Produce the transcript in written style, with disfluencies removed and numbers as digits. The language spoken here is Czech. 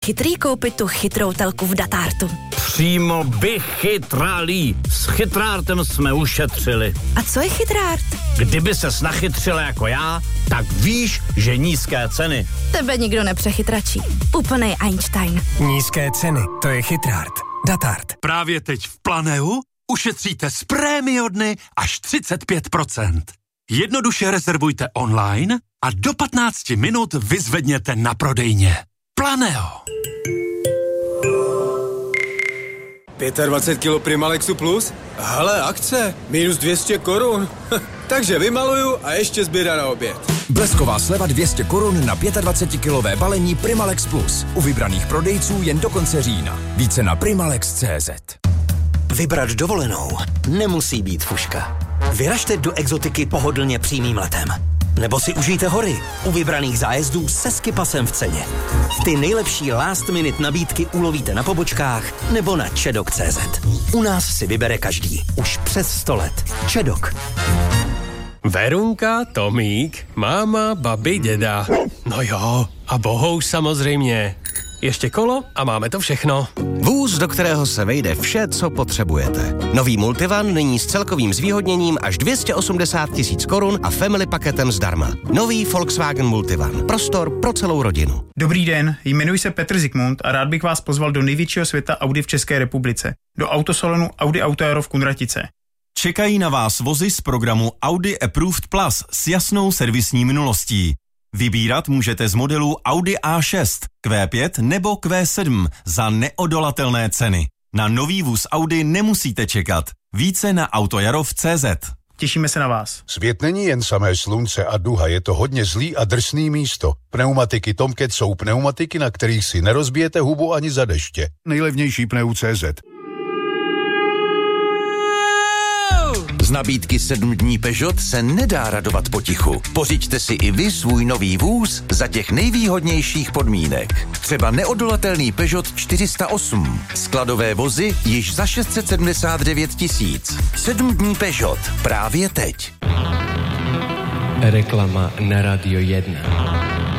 chytrý koupit tu chytrou telku v Datartu. Přímo vychytralý. S chytrártem jsme ušetřili. A co je chytrárt? Kdyby ses nachytřila jako já, tak víš, že nízké ceny. Tebe nikdo nepřechytračí. Úplnej Einstein. Nízké ceny, to je chytrárt. Datart. Právě teď v Planeu ušetříte z prémiodny až 35%. Jednoduše rezervujte online a do 15 minut vyzvedněte na prodejně. Planeo. 25 kg Primalexu Plus? Hele, akce, minus 200 korun. Takže vymaluju a ještě zběra na oběd. Blesková sleva 200 korun na 25-kilové balení Primalex Plus. U vybraných prodejců jen do konce října. Více na primalex.cz. Vybrat dovolenou nemusí být fuška. Vyražte do exotiky pohodlně přímým letem. Nebo si užijte hory u vybraných zájezdů se skipasem v ceně. Ty nejlepší last minute nabídky ulovíte na pobočkách nebo na čedok.cz. U nás si vybere každý. Už přes 100 let. Čedok. Verunka, Tomík, máma, babi, děda. No jo, a Bohouš samozřejmě. Ještě kolo a máme to všechno. Vůz, do kterého se vejde vše, co potřebujete. Nový Multivan nyní s celkovým zvýhodněním až 280 000 korun a family paketem zdarma. Nový Volkswagen Multivan. Prostor pro celou rodinu. Dobrý den, jmenuji se Petr Zikmund a rád bych vás pozval do největšího světa Audi v České republice. Do autosalonu Audi Auto Aero v Kunratice. Čekají na vás vozy z programu Audi Approved Plus s jasnou servisní minulostí. Vybírat můžete z modelů Audi A6, Q5 nebo Q7 za neodolatelné ceny. Na nový vůz Audi nemusíte čekat. Více na autojarov.cz. Těšíme se na vás. Svět není jen samé slunce a duha, je to hodně zlý a drsný místo. Pneumatiky Tomcat jsou pneumatiky, na kterých si nerozbijete hubu ani za deště. Nejlevnější pneu.cz. Z nabídky 7 dní Peugeot se nedá radovat potichu. Pořiďte si i vy svůj nový vůz za těch nejvýhodnějších podmínek. Třeba neodolatelný Peugeot 408. Skladové vozy již za 679 000. 7 dní Peugeot. Právě teď. Reklama na Radio 1.